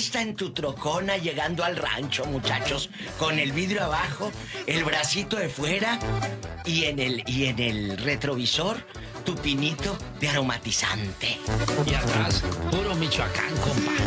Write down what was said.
fiesta en tu trocona llegando al rancho, muchachos, con el vidrio abajo, el bracito de fuera y en el retrovisor tu pinito de aromatizante. Y atrás, puro Michoacán, compa.